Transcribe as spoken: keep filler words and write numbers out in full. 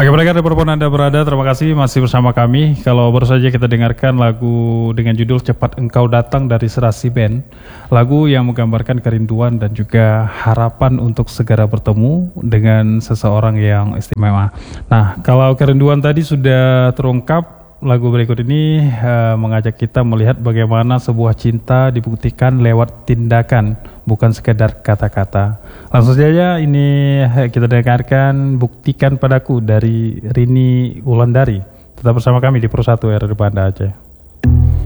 Oke, pendengar dimanapun Anda berada, terima kasih masih bersama kami. Kalau baru saja kita dengarkan lagu dengan judul Cepat Engkau Datang dari Serasi Band, lagu yang menggambarkan kerinduan dan juga harapan untuk segera bertemu dengan seseorang yang istimewa. Nah, kalau kerinduan tadi sudah terungkap, lagu berikut ini uh, mengajak kita melihat bagaimana sebuah cinta dibuktikan lewat tindakan, bukan sekedar kata-kata. Langsung saja ini kita dengarkan Buktikan Padaku dari Rini Wulandari. Tetap bersama kami di Persatu R R Banda Aceh.